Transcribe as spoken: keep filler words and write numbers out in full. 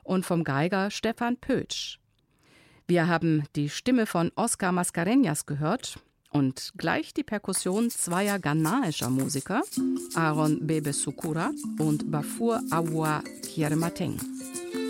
und vom Geiger Stefan Pötsch. Wir haben die Stimme von Oscar Mascarenhas gehört und gleich die Perkussion zweier ghanaischer Musiker, Aaron Bebe Sukura und Bafur Awa Kiermateng.